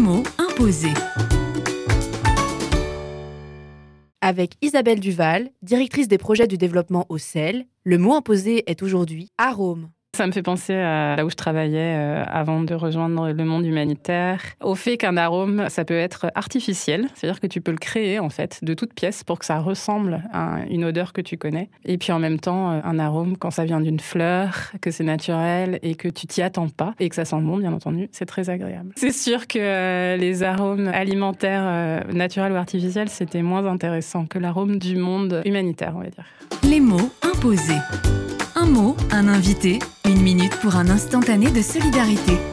mots imposés. Avec Isabelle Duval, directrice des projets du développement au CEL, le mot imposé est aujourd'hui arôme. Ça me fait penser à là où je travaillais avant de rejoindre le monde humanitaire, au fait qu'un arôme, ça peut être artificiel, c'est-à-dire que tu peux le créer en fait de toutes pièces pour que ça ressemble à une odeur que tu connais. Et puis en même temps, un arôme, quand ça vient d'une fleur, que c'est naturel et que tu t'y attends pas et que ça sent bon, bien entendu, c'est très agréable. C'est sûr que les arômes alimentaires naturels ou artificiels, c'était moins intéressant que l'arôme du monde humanitaire, on va dire. Les mots imposés. Un mot, un invité, 1 minute pour un instantané de solidarité.